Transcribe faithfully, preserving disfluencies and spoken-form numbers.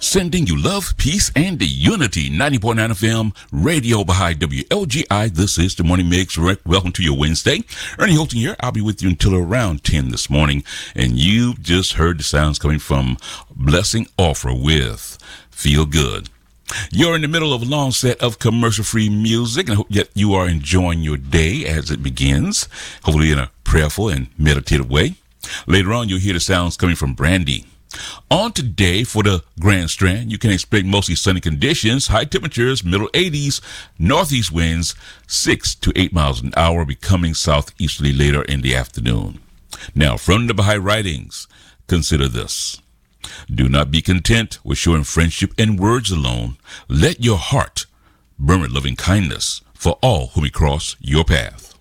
Sending you love, peace, and unity. ninety point nine F M, Radio Baha'i W L G I. This is the Morning Mix. Welcome to your Wednesday. Ernie Holton here. I'll be with you until around ten this morning. And you just heard the sounds coming from Blessing Offer with Feel Good. You're in the middle of a long set of commercial-free music, and I hope yet you are enjoying your day as it begins, hopefully in a prayerful and meditative way. Later on, you'll hear the sounds coming from Brandy. On today for the Grand Strand, you can expect mostly sunny conditions, high temperatures, middle eighties, northeast winds, six to eight miles an hour, becoming southeasterly later in the afternoon. Now, from the Baha'i writings, consider this. Do not be content with showing friendship in words alone. Let your heart burn with loving kindness for all who may cross your path.